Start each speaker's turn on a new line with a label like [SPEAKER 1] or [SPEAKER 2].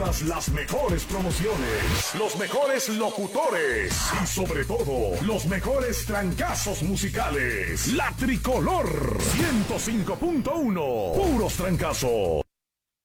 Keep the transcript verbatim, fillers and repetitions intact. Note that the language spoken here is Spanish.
[SPEAKER 1] todas las mejores promociones, los mejores locutores y sobre todo los mejores trancazos musicales. La Tricolor ciento cinco punto uno, puros trancazos.